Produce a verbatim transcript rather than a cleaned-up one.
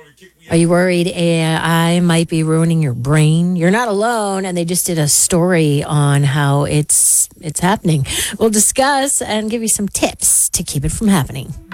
Are you worried A I might be ruining your brain? You're not alone, and they just did a story on how it's it's happening. We'll discuss and give you some tips to keep it from happening.